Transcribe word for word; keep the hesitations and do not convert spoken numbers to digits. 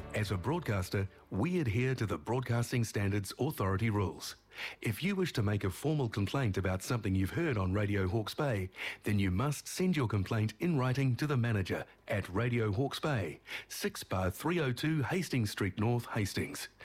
As a broadcaster, we adhere to the Broadcasting Standards Authority rules. If you wish to make a formal complaint about something you've heard on Radio Hawke's Bay, then you must send your complaint in writing to the manager at Radio Hawke's Bay, six bar three oh two Hastings Street North, Hastings.